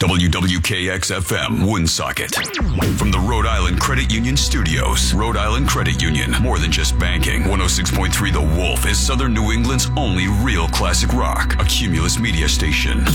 WWKX-FM, Woonsocket. From the Rhode Island Credit Union Studios. Rhode Island Credit Union, more than just banking. 106.3 The Wolf is Southern New England's only real classic rock. A Cumulus media station.